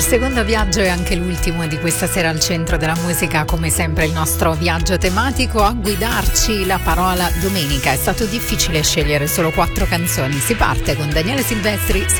secondo viaggio è anche l'ultimo di questa sera al centro della musica, come sempre il nostro viaggio tematico. A guidarci la parola domenica. È stato difficile scegliere solo 4 canzoni. Si parte con Daniele Silvestri.